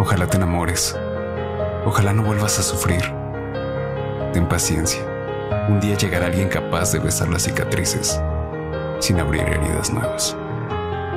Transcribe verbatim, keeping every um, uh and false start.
Ojalá te enamores. Ojalá no vuelvas a sufrir. Ten paciencia. Un día llegará alguien capaz de besar las cicatrices sin abrir heridas nuevas.